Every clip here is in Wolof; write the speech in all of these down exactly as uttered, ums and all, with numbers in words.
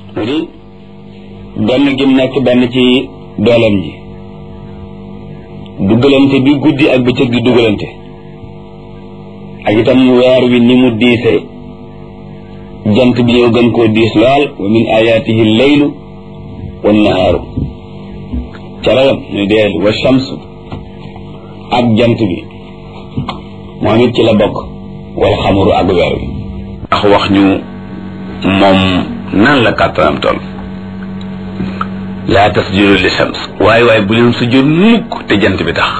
mu di benn gim nekk benn ci dooleem ji dugalante bi guddi ak bëccëg di dugalante ak itam weer wi ni mu diisee jant bi ñëw gën koo diis lool wa min ayatihi leylu wa nahaaru carawam ñu deel wa shamsu ak jant bi moom it ci la bokk wal xamaru ak weer wi ndax wax ñu moom nan la kàttanam toll laa tasjudu li shams waaye waaye bu leen sujjóot mukk te jant bi tax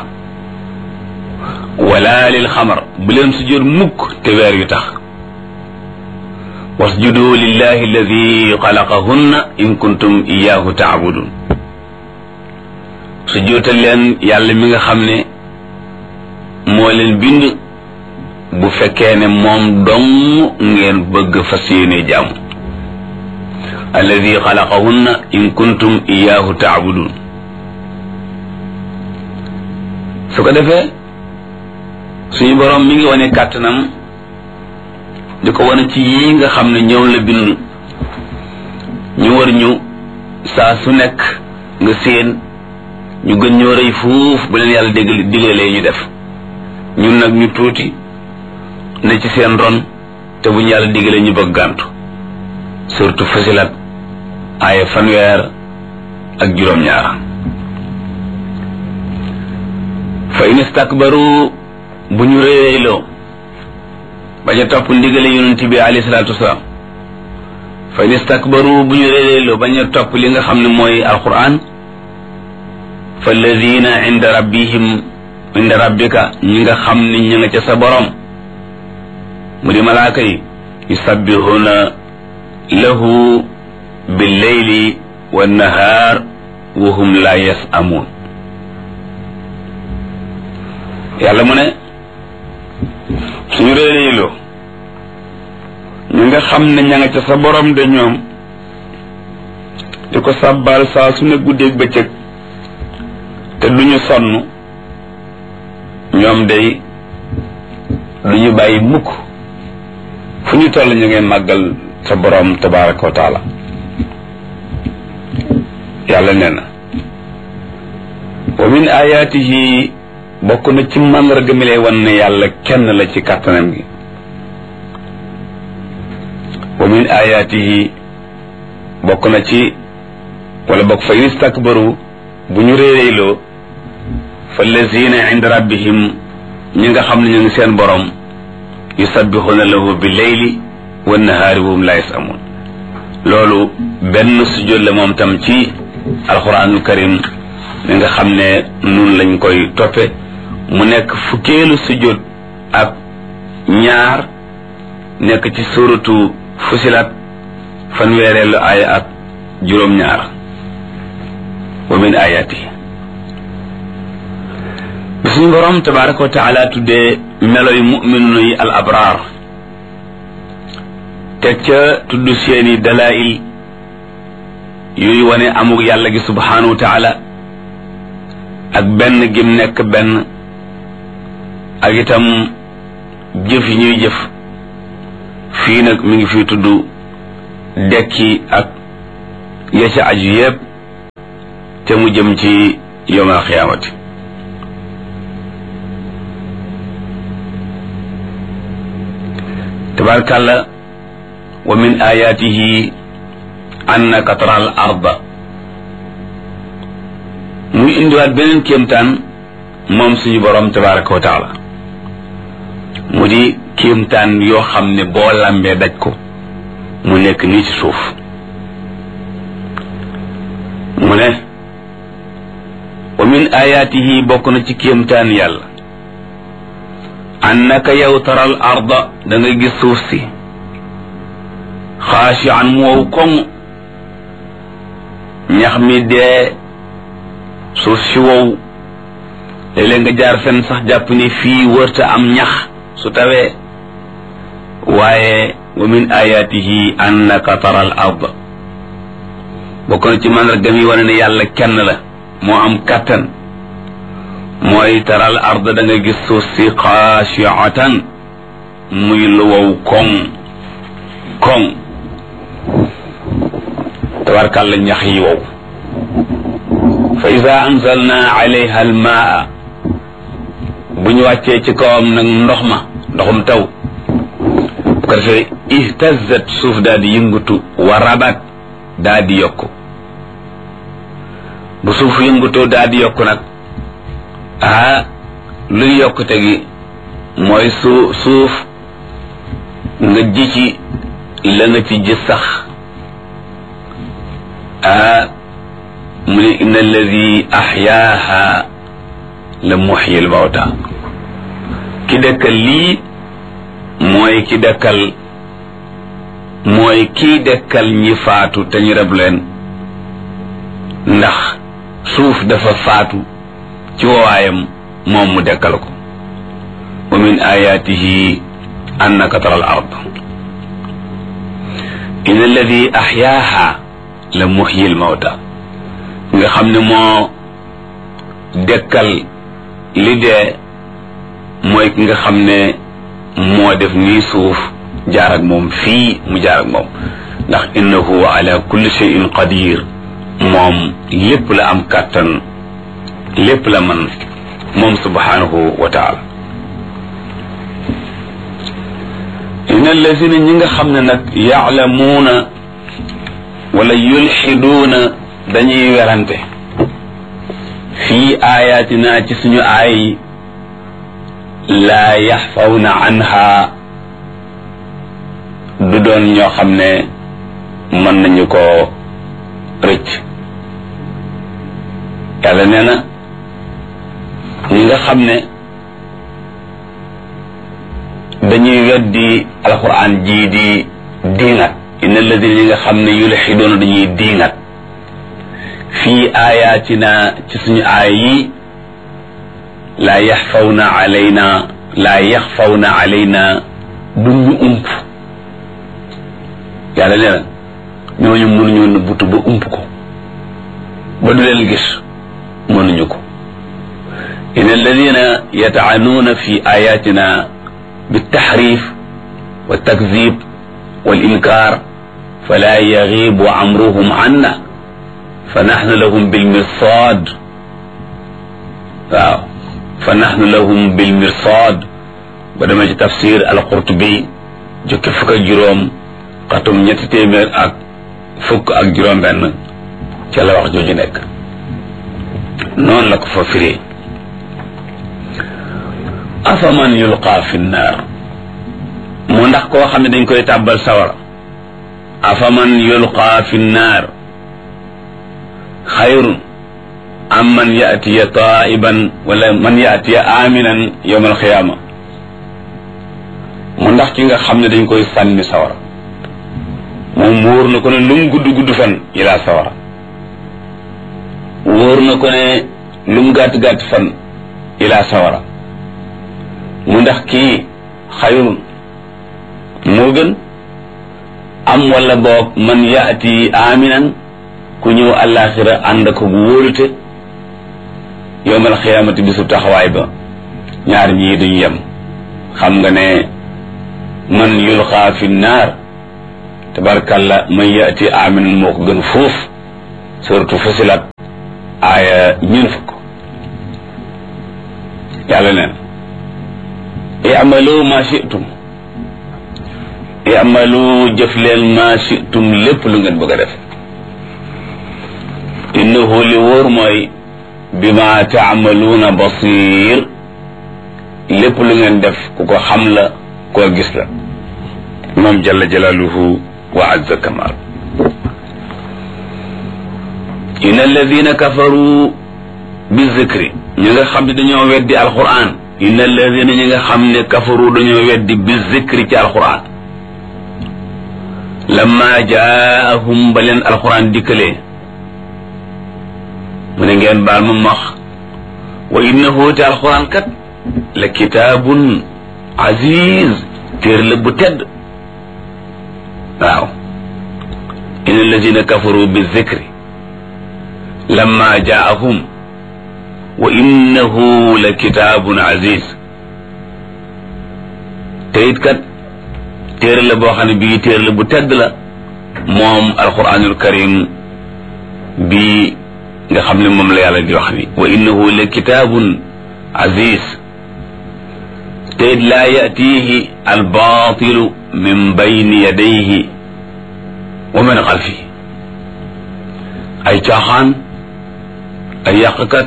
wala lil xamar bu leen sujjóot mukk te weer yu tax wasjudu lillahi alladi xalaqahunna in kuntum iyahu taabudun sujjóotal leen yàlla mi nga xam ne moo leen bind bu fekkee ne moom dong ngeen bëgg fas yéene jaamu alladi xalaqahunna in kuntum iyahu taabudun su ko defee suñu boroom mi ngi wane kàttanam di ko wane ci yii nga xam ne ñoom la bind ñu war ñu saa su nekk nga séen ñu gën ñoo rëy fuuf bu leen yàlla dégg diggalee ñu def ñun nag ñu tuuti ne ci seen ron te bu ñu yàlla diggalee ñu bëgg gàntu surtout Fusilat aaya fanweer ak juróom-ñaar fa in istakbaru bu ñu réeyloo bañ a topp ndigale yonent bi alayhi salaatu wasalaam fa in istakbaru bu ñu réeyloo bañ a topp li nga xam ne mooy alquran fa alladina inda rabbihim inda rabbika ñi nga xam ne ñi nga ca sa borom mu di malaaka yi yusabbihuna lahu billeyli wannahaar wa hum la yasamuun yàlla mu ne suñu réeréyloo ñu nga xam ne ña nga ca sa borom de ñoom di ko sàbbaal saa su ne guddeeg bëccëg te duñu sonn ñoom day duñu bàyyi mukk fu ñu toll ñu ngeen màggal sa borom tabaraka wa taala yàlla nee na wa min ayatihi bokk na ci màndarga mi lay wan ne yàlla kenn la ci kàttanam gi wa min ayatihi bokk na ci wala bokk fa in istakbaru bu ñu réeréyloo fa lazina inda rabbihim ñi nga xam ne ñu ngi seen borom yusabbihuna lahu bi leyli wa nahaari wa hum la yasamun loolu benn sujjóot la moom tam ci alquranul karim mi nga xam ne nun lañ koy toppe mu nekk fukkeelu sujjóot ak ñaar nekk ci suratu Fusilat fanweereelu aaya ak juróom-ñaar wa min ayatihi bi suñu borom tabaraka wa taala tuddee meloy mu'minuna yi al abraar teg ca tudd seeni dalail yuy wane amuk yàlla gi subhanahu wa taala ak benn gim nekk benn ak itam jëf yi ñuy jëf fii nag mi ngi fi tudd dekki ak ya ca aju yépp te mu jëm ci yawmal xiyaamati tabarkàlla wa min ayatihi annaka tara al arda muy indiwaat beneen kéemtaan moom suñu borom tabaraka wa taala mu di kéemtaan yoo xam ne boo lambee daj ko mu nekk nii ci suuf mu ne wa min ayatihi bokk na ci kéemtaan yàlla annaka yow taral arda da nga gis suuf si xaashi'an mu wow koŋ ñax mi dee suuf si wow léeg-léeg nga jaar fenn sax jàpp ni fii wërta am ñax su tawee waaye wa min ayatihi annaka taral arda bokk na ci màndargam yi wane ne yàlla kenn la moo am kàttan mooy taral arda da nga gis suuf si xaashi'atan muy lu wow koŋ koŋ tabarkàlla ñax yi wow fa ida anzalna alayha almaa bu ñu wàccee ci kawam nag ndox ma ndoxum taw bu ko defee ihtazat suuf daal di yëngatu wa rabat daal di yokku bu suuf yëngatoo daal di yokku nag ah luy yokkute gi mooy su suuf nga ji ci la nga ci ji sax ah mu ne inna alladi axyaaha la muxyi al mawta ki dekkal lii mooy ki dekkal mooy kii dekkal ñi faatu te ñu reb leen ndax suuf dafa faatu ci wawaayam moom mu dekkal ko wa min ayatihi annaka tara al ard inna alladi axyaaha la muxyi al mawta nga xam ne moo dekkal li dee mooy ki nga xam ne moo def nii suuf jaar ak moom fii mu jaar ak moom ndax innahu ala kulli shay'in qadir moom lépp la am kàttan lépp la man moom subhanahu wa taala inna allazina ñi nga xam ne nag yaalamuuna wala yulxiduuna dañuy werante fii ayatina ci suñu aay laa yaxfawna anha du doon ñoo xam ne mën nañu ko rëcc yàlla nee na ñi nga xam ne dañuy weddi alquran ji di diingat inna alladina ñi nga xam ne yulxidoona dañuy diingat fii ayatina ci suñu aay yi laa yaxfawna alayna laa yaxfawna alayna duñ ñu ump yàlla nee na ñooñu mënuñu nëbbutu ba ump ko ba du leen gis mënuñu ko in alladina yata'anuuna fi ayatina بالتحريف والتكذيب والإنكار فلا يغيب أمرهم عنا فنحن لهم بالمرصاد waaw فنحن لهم بالمرصاد بدما ci tafsir al-Qurtubi jukki fukk ak juróom xatum ñetti téeméer ak fukk ak juróom benn ca la wax jooju nekk noonu la ko fa firee afaman yulqa fi nnaar mu ndax koo xam ne dañ koy tàbbal sawara afaman yulqa fi nnaar xayrun am man yatiya taiban wala man yatiya aminan yowm alxiyaama mu ndax ki nga xam ne dañ koy sànni sawara moom wóor na ko ne lu mu gudd gudd fan ilaa sawara wóor na ko ne lu mu gàtt gàtt fan ilaa sawara mu ndax kii xayrun moo gën am wala boog man yaati aminan ku ñëw àllaaxira ànd ko bu wóolute yowmal xiyaamati bisu taxawaay ba ñaar ñii duñu yem xam nga ne man yulxaa fi naar tabarkalla man yaati aminan moo ko gën fuuf suratu Fusilat aaya ñeen fukk yàlla neen i'malu ma shi'tum i'malu jëf leen ma shi'tum lépp lu ngeen bëgg a def innahu li wóor mooy bima ta'maluuna basir lépp lu ngeen def ku ko xam la koo gis la moom jalla jalaaluhu wa azza kamaal inna alladina kafaru bi zikri ñi nga xam ne dañoo weddi alquran inna alladina ñi nga xam ne kafaru dañoo weddi bi zikri ci alquran lamma jaahum ba leen alquran dikkalee mu ne ngeen baal ma max wa innahu te alquran kat la kitaabun aziz téer la bu tedd waaw inna alladina kafaru bi zikri lamma jaahum wa innahu la kitaabun aziz te it kat téere la boo xam ne bii téere la bu tedd la moom alquranul karim bi nga xam ne moom la yàlla di wax ni wa innahu la kitaabun aziz te laa yatihi albaatilu min bayni yadayhi wa min xalfihi ay caaxaan ay yàqkat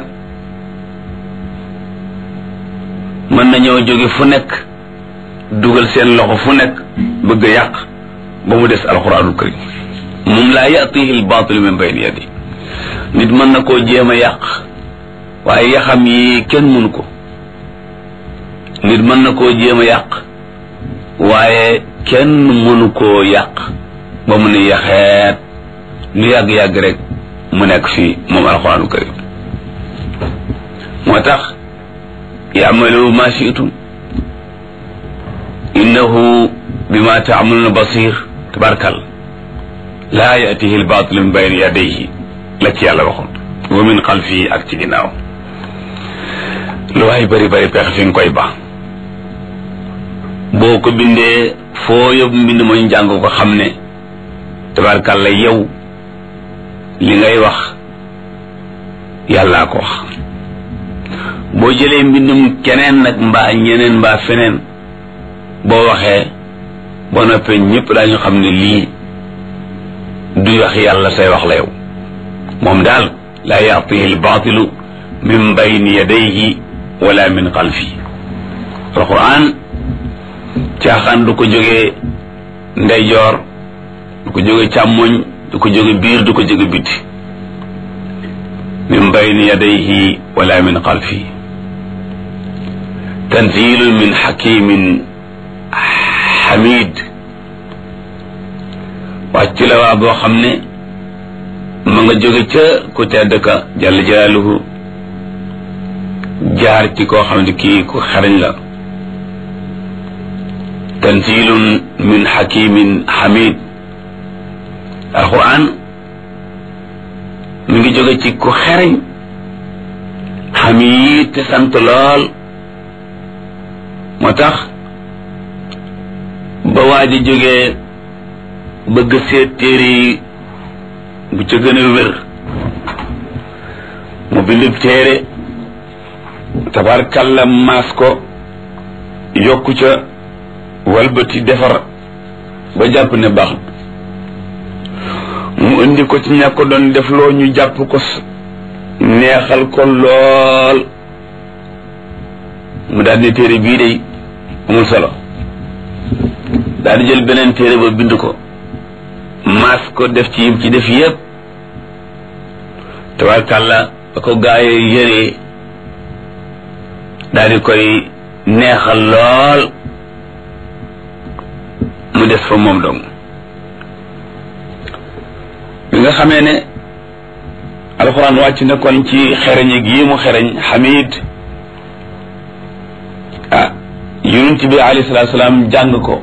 mën nañoo jóge fu nekk dugal seen loxo fu nekk bëgg a yàq ba mu des alquranul karim moom laa yatihi albaatilu min bayni yadayhi nit mën na koo jéem a yàq waaye yaxam yi kenn mënu ko nit mën na koo jéem a yàq waaye kenn mënu koo yàq ba mu ne yaxeet lu yàgg-yàgg rek mu nekk fii moom alxuraanu karim moo tax ya'malu ma shi'tum innahu bima ta'maluna basir tabarkal laa ya'tihi al-baatilu min bayni yadayhi la ci yàlla waxoon wa min xalfihi ak ci ginnaaw lu waay bari bari pexe fi nga koy ba boo ko bindee foo yóbbu mbind mooy njàng ko xam ne tabarkàlla yow li ngay wax yàllaa ko wax boo jëlee mbindum keneen nag mbaa ñeneen mbaa feneen boo waxee boo noppee ñëpp daañu xam ne lii du wax yàlla say wax la yow moom daal laa yatihi albaatilu min bayni yadayhi wala min xalfihi alquran caaxaan du ko jógee ndeyjoor du ko jóge càmmoñ du ko jóge biir du ko jóge biti min bayni yadayhi wala min xalfihi tanzilun min hakimin hamid wàcc la waa boo xam ne ma nga jóge ca ku tedd ka jalla jalaaluhu jaar ci koo xam ne kii ku xarañ la tanzilun min hakimin hamid alquran mi ngi jóge ci ku xarañ hamid te sant lool moo tax ba waa ji jógee bëgg seet téere yi bu ca gën a wér mu bindub téere tabarkalla maas ko yokku ca walbati defar ba jàpp ne baax mu indi ko ci ña ko doon def loo ñu jàpp ko neexal ko lool mu daal di téere bii de amul solo daal di jël beneen téere ba bind ko maas ko def ci yim ci def yépp tabarkàlla ba ko gaaye yëree daal di koy neexal lool mu des fa moom dong bi nga xamee ne alxuraan wàcc na kon ci xereñ gi mu xereñ xamid ah yonent bi alayhi salaatu salaam jàng ko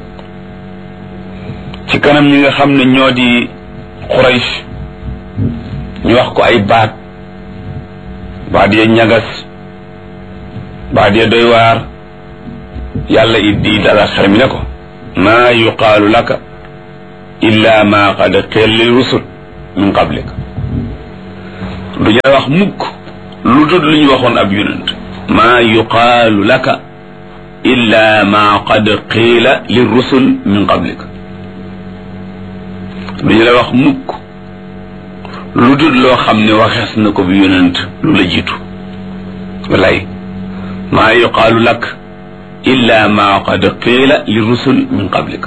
ci kanam ñi nga xam ne ñoo di Quraysh ñu wax ko ay baat baat ya ñagas baat ya doy waar yàlla it di dala xel mi ne ko maa yuqaalu laka illa ma qad qila lil rusul min qablik du ñu wax mukk lu dul lu ñu waxoon ab yonent maa yuqaalu laka illa ma qad qila lil rusul min qablik du ñu la wax mukk lu dul loo xam ne waxees na ko bi yonent lu la jiitu wallaay maa yuqaalu lak illa ma qad qiila li rusul min qablik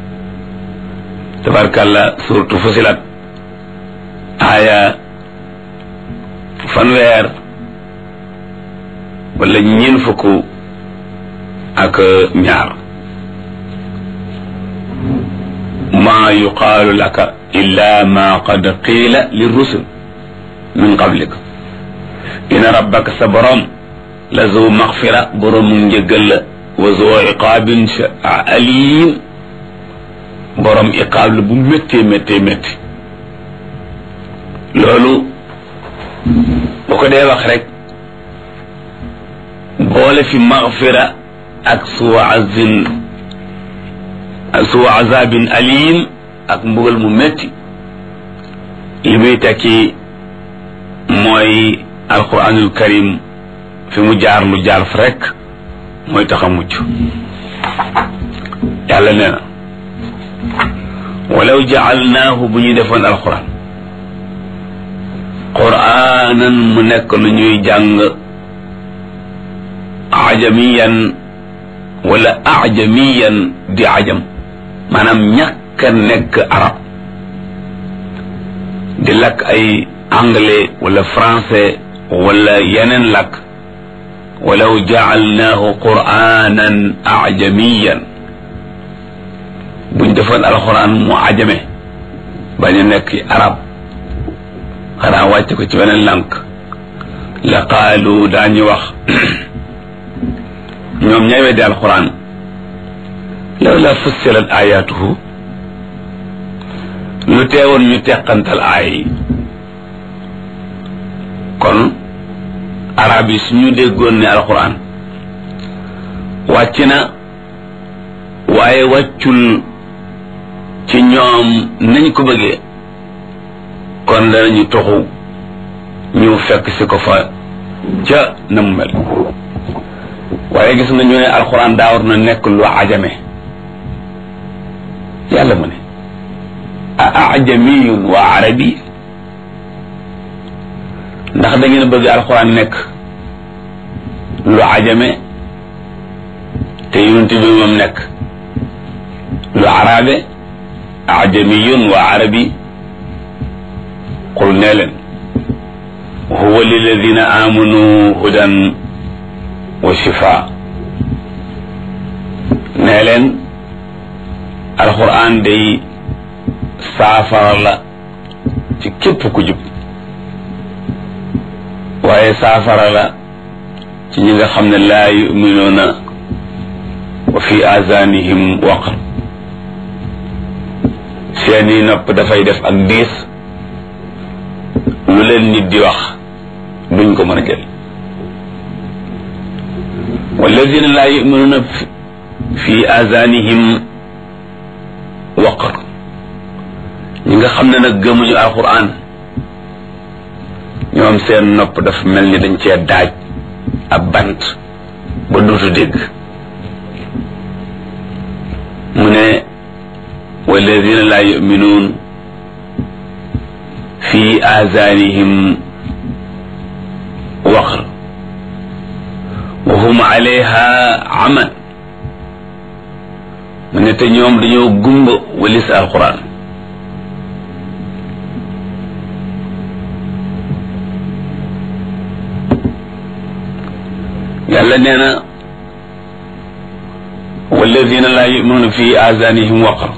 tabarkàlla suratu fusilat aaya fanweer wala ñeen fukk ak ñaar maa yuqaalu laka illa ma qad qiila li rusul min qablik inna rabbaka sa borom la zu maxfira borom njëggal la wa zu iqaabin alim borom iqaab la bu méttee méttee métti loolu bu ko dee wax rek boole fi maxfira ak suu azin suu azabin alim ak mbugal mu métti li muy tekki mooy alquranul karim fi mu jaar lu jaar fa rek mooy tax a mucc yàlla nee na walaw jaalnaahu bu ñu defoon alquran quraanan mu nekk lu ñuy jàng ajamiyan wala ajamiyan di ajam maanaam ñàkk a nekk arab di lakk ay anglais wala français wala yeneen lakk walaw jaalnaahu quraanan ajamiyan buñ defoon alxuraan mu ajame bañ a nekk arab xanaa wàcc ko ci beneen lànk la qaalu daañu wax ñoom ñay weddi alxuraan law la fussilat ayatuhu lu teewoon ñu teqantal aay yi kon arab yi suñu déggoon ne alxuraan wàcc na waaye wàccul ci ñoom nañ ko bëggee kon danañu toxu ñu fekk si ko fa ca na mu mel waaye gis nga ñu ne alxuraan daa war na nekk lu ajame yàlla mu ne a ajamiyun wa arabi ndax da ngeen bëgg alxuraan nekk lu ajame te yonent bi moom nekk lu arabe ajamiyun wa arabi qul nee leen huwa lilladina amanu hudan wa shifa nee leen alquran day saafara la ci képp ku jub waaye saafara la ci ñi nga xam ne laa yuminuuna wa fi azanihim waqr seeni nopp dafay def ak diis lu leen nit di wax duñ ko mën a jël walladina laa yuminuuna fi azanihim waqr ñi nga xam ne nag gëmuñu alquran ñoom seen nopp dafa mel ni dañ cee daaj ab bant ba duutu dégg mu ne walladina laa yuminuun fi azanihim waqr wa hum alayha aman mu ne te ñoom dañoo gumba walis alquran yàlla nee na walladina laa yuminuuna fi azanihim waqr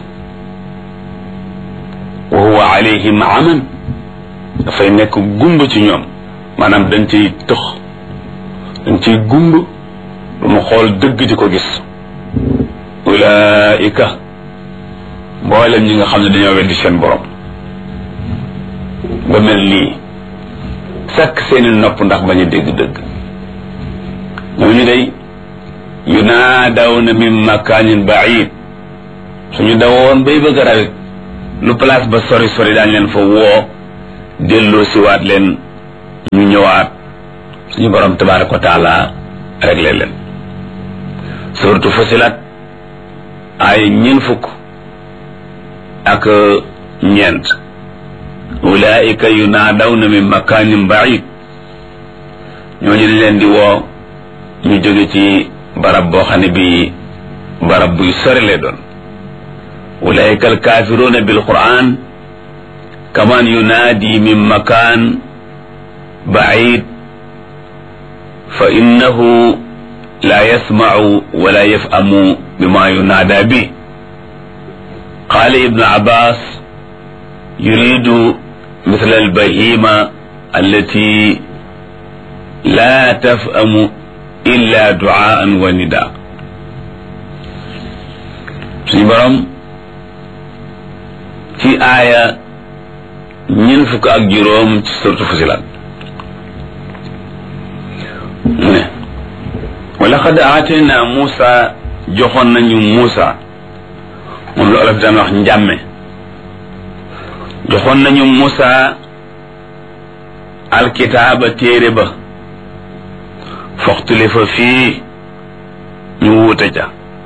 wa huwa alayhim aman dafay nekk gumba ci ñoom maanaam dañ ciy tëx dañ ciy gumba lu mu xool dëgg di ko gis ulaika mboolem ñi nga xam ne dañoo weddi seen borom ba mel nii sakk seeni nopp ndax bañ a dégg dëgg ñooñu day yunaadawna min makaanin baid suñu dawoon bay bëgg a rawit lu place ba sori sori daañ leen fa woo delloo siwaat leen ñu ñëwaat suñu borom tabaraka wa taala réglé leen suratu Fusilat ay ñeen fukk ak ñeent ulaika yunaadawna min makaanin baid ñooñu dañ leen di woo ñu jóge ci barab boo xam ne bi barab buy sori lay doon ulaika alkafiruna bil quran kaman yunaadi min makan baid fa innahu la yasmau wala yafhamu bima yunaada bi qala ibnu abbas yuridu mithla albahima allati la tafhamu illa duaan wa nida suñu borom ci aaya ñeent fukk ak juróom ci suratu Fusilat mu ne wa laqad aatayna Muusa joxoon nañu Muusa moom la olof daan wax njàmme joxoon nañu Muusa alkitaaba téere ba foxtulifa fii ñu wuute ca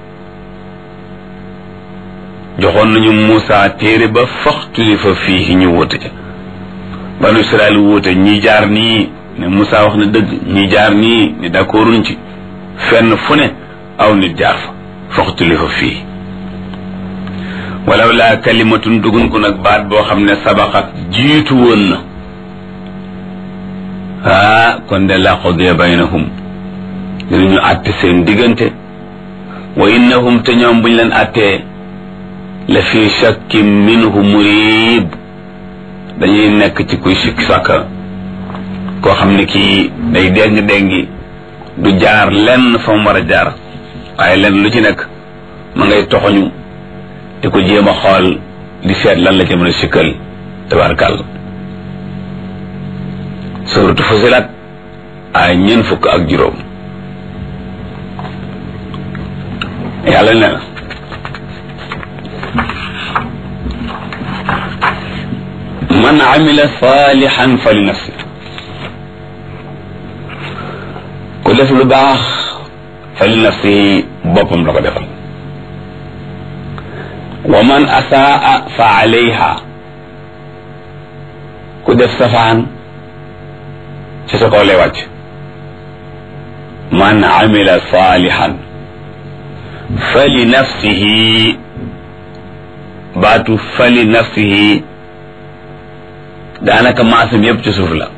joxoon nañu Muusa téere ba foxtulifa fii ñu wuute ca banu Israel wuute ñi jaar nii ne Muusa wax na dëgg ñi jaar nii ne d'accorduñ ci fenn fu ne aw nit jaar fa foxtulifa fii walaw laa kalimatun dugun ko nag baat boo xam ne sabaxat jiitu woon na ah kon de la qudiya baynahum dinañu àtte seen diggante wa innahum te ñoom buñ leen àttee la fi shakkin minhu murib dañuy nekk ci kuy sikk sàkka koo xam ne kii day déng-déngi du jaar lenn fa mu war a jaar waaye lenn lu ci nekk ma ngay toxoñu di ko jéem a xool di seet lan la ci mën a sikkal tabarkàlla suuratu Fusilat ay ñeent fukk ak juróom yàlla ne na man amila salihan fa li nafsi ku def lu baax fa li nafsi boppam la ko defal wa man asaa fa alayha ku def safaan ci sa kaw lay wàcc man amila salihan fa li nafsihi baatu fa li nafsihi daanaka maasam yëpp ci suuf la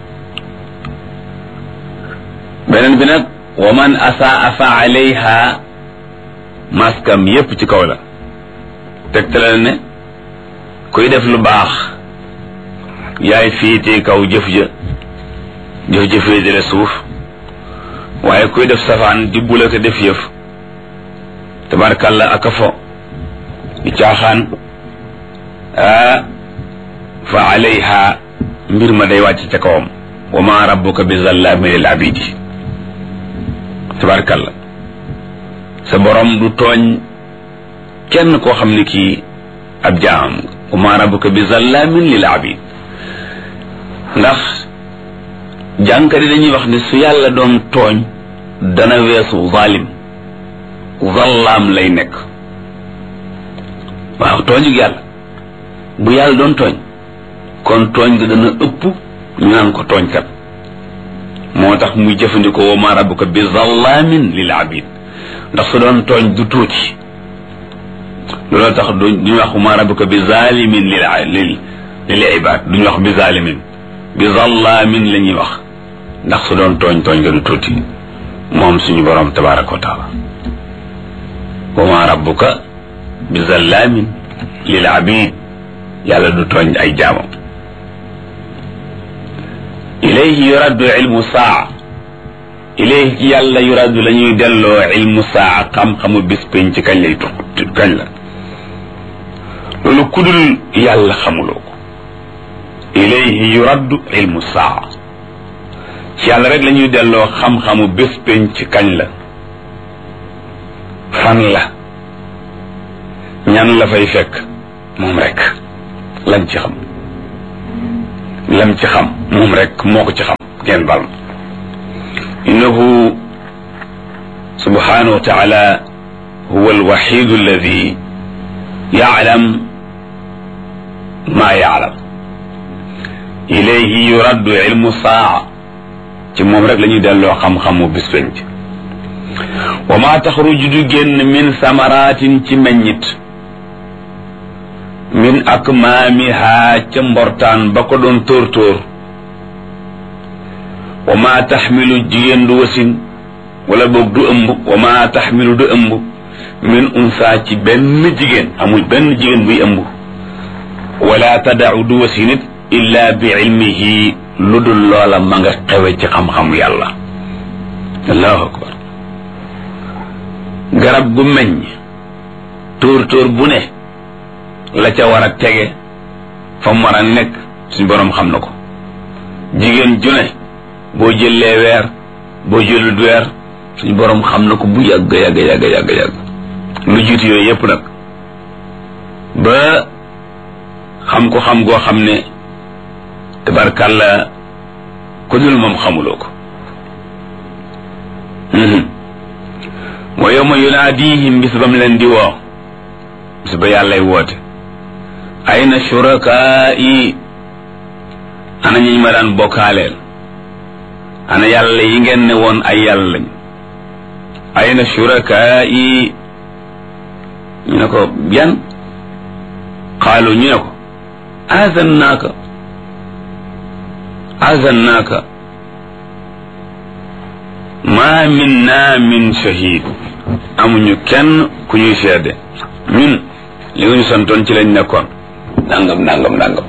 beneen bi nag wa man asaa fa alayha maskam yëpp ci kaw la tegtalal ne kuy def lu baax yaay fiitee kaw jëf ja jëf ja féete la suuf waaye kuy def safaan di bula ko def yëf tabarkalla ak a fo di caaxaan ah fa alayha mbir ma day wàcc ca kawam wa ma rabbuka bi zallamin lil abidi tabarkalla sa borom du tooñ kenn koo xam ne kii ab jaam wa ma rabbuka bi zallamin lil abid ndax jànkar yi dañuy wax ne su yàlla doon tooñ dana weesu zalim zallaam lay nekk waaw tooñu yàlla bu yàlla doon tooñ kon tooñ ga dana ëpp ñu naan ko tooñkat moo tax muy jëfandikoo wa ma rabbuka bi zallamin lil abid ndax su doon tooñ du tuuti loolu tax duñu wax wa ma rabbuka bi zalimin lil lil lil ibad duñu wax bi zalimin bi zallamin la ñuy wax ndax su doon tooñ tooñ ga du tuuti moom suñu borom tabaraka wa taala wa ma rabbuka bi zallamin lil abid yàlla du tooñ ay jaamam ilayhi yuraddu ilmu saa ilayhi ci yàlla yuraddu la ñuy delloo ilmu saa xam-xamu bis pénc ci kañ lay tux kañ la loolu kudul yàlla xamuloo ko ilayhi yuraddu ilmu saa ci yàlla rek la ñuy delloo xam-xamu bis pénc ci kañ la fan la ñan la fay fekk moom rek lañ ci xam lam ci xam moom rek moo ko ci xam ngeen bal innahu subhanahu wa taala huwa alwaxidu alladi yaclam ma yaclam ilayhi yuraddu ilmu saa ci moom rek la ñuy delloo xam-xamu bis penc wa ma taxruju du génn min samaratin ci meññit min akmaamiha ca mbortaan ba ko doon tóor tóor wa ma taxmilu jigéen du wasin wala boog du ëmb wa ma taxmilu du ëmb min unsa ci benn jigéen amul benn jigéen buy ëmb wala tadau du wasinit illa bi ilmihi lu dul loola ma nga xewe ci xam-xam yàlla allahu akbar garab gu meññ tóor tóor bu ne la ca war a tege fa mu war a nekk suñu boroom xam na ko jigéen ju ne boo jëlee weer boo jëlut weer suñu boroom xam na ko bu yàgg yàgg yàgg yàgg yàgg lu jiitu yooyu yépp nag ba xam ko xam goo xam ne tabarkàlla ku dul moom xamuloo ko wa yawma yunaadihim bis bam leen di woo bis ba yàllay woote ayna shurakaai ana ñi ma daan bokkaaleel ana yàlla yi ngeen ne woon ay yàlla lañ ayna shurakaai ñu ne ko yan qaalu ñu ne ko azannaaka azannaaka ma minna min shahid amuñu kenn ku ñuy seede ñun li nga ñu santoon ci lañ nekkoon nangam nangam nangam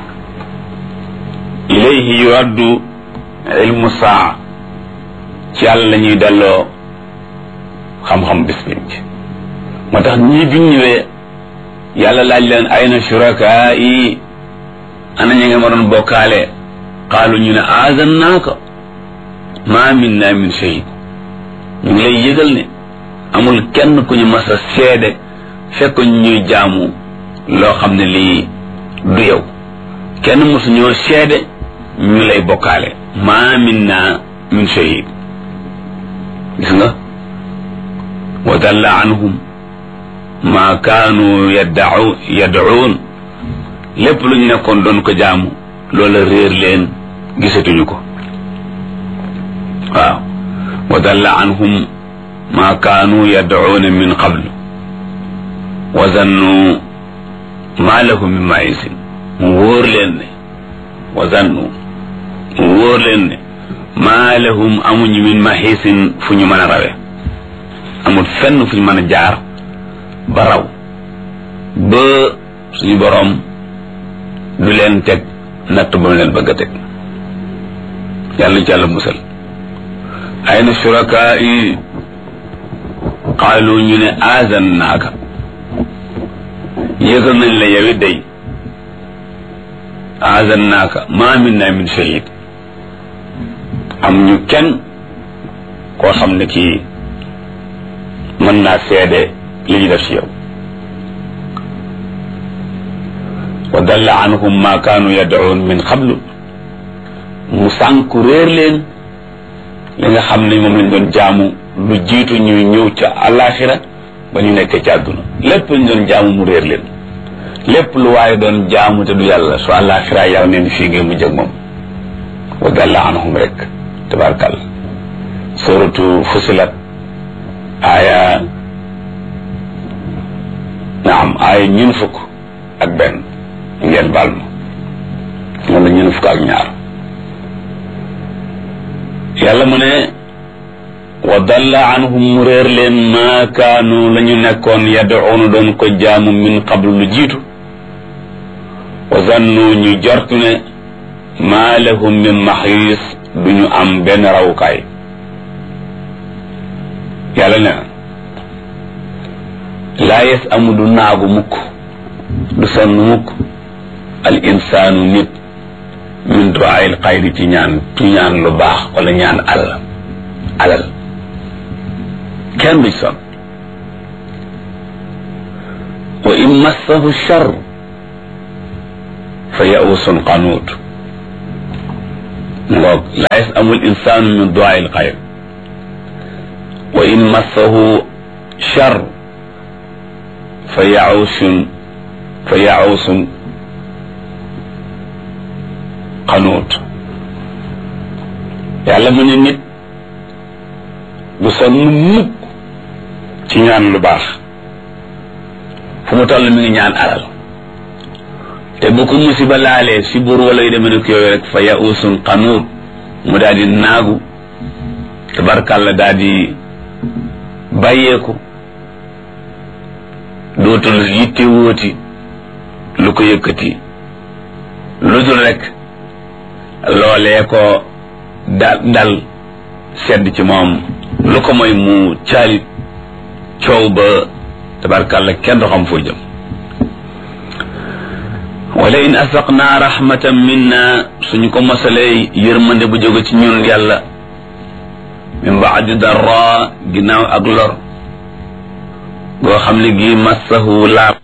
ilayhi yuraddu ilmu saa ci yàlla la ñuy delloo xam-xam bis pinc moo tax ñii biñ ñëwee yàlla laaj leen ayna shurakaa yi ana ñi nga ma doon bokkaale qaalu ñu ne azannaaka ma minna min shahid ñu ngi lay yëgal ne amul kenn ku ñu mas a seede fekk ñuy jaamu loo xam ne lii du yow kenn mosu ñoo seede ñu lay bokkaale ma minna min shahid gis nga wa dalla anhum ma kaanu yad'u yad'uun lépp lu ñu nekkoon doon ko jaamu loola réer leen gisatuñu ko waaw wa dalla anhum ma kaanu yad'uuna min qabl wa zannu ma lahum min ma'isin mu wóor leen ne wa zannu mu wóor leen ne ma lahum amuñu min mahisin fu ñu mën a rawe amul fenn fu ñu mën a jaar ba raw ba suñu boroom du leen teg natt ba mu leen bëgg a teg yàlla ci yàlla musal ayna shurakaa yi qaalu ñu ne azannaaka yëgal nañ la yow it day azannaaka ma minna min shahid am ñu kenn koo xam ne kii mën naa seede li ñu def ci yow wa dalla anhum ma kaanu yad'uun min qablu mu sànku réer leen li nga xam ne moom lañ doon jaamu lu jiitu ñuy ñëw ca alaxira ba ñu nekkee ci àdduna lépp lañ doon jaamu mu réer leen lépp lu waaye doon jaamu te du yàlla su alaxira yàlla neen fii ngeen mu jëg moom wa dalla anhum rek tabarkal suratu fusilat aaya naam aaya ñun fukk ak benn ngeen baal ma moom la ñun fukk ak ñaar yàlla mu ne wa dalla anhum mu réer leen ma kaanu la ñu nekkoon yad'uuna doon ko jaamu min qablu lu jiitu wa zannu ñu jortu ne ma lahum min maxiis du ñu am benn rawukaay yàlla ne laa yes amu du naagu mukk du sonn mukk al insaanu nit min du'aa'il xayri ci ñaan ci ñaan lu baax wala ñaan alal alal kenn du sonn wa in massahu shar fa ya'usun qanuut ngoog laa yes amul insaanu min du'aa'il xayri wa in massahu shar fa ya'usun fa ya'usun qanuut yàlla mu ne nit du sonn mukk ci ñaan lu baax fu mu toll mi ngi ñaan alal te bu ko musiba laalee si buur wala yu demee ne ko yooyu rek fa ya'usun qanuut mu daal di naagu tabarkàlla daal di bàyyeeku dootul yitte wóoti lu ko yëkkati lu dul rek loolee ko dal dal sedd ci moom lu ko mooy mu caalit coow ba tabarkàlla kenn du xam foo jëm wala in asaqnaa rahmatan minna suñu ko masalee yërmande bu jóge ci ñun yàlla min baadi darra ginnaaw ak lor goo xam ne gi massahu laab